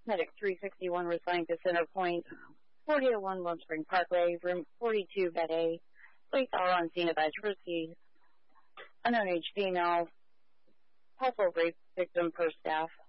Medic 361 was assigned to Center Point, 4001 Lone Spring Parkway, room 42, bed A. Police are on scene of Edgeworthy, unknown age female, possible rape victim per staff.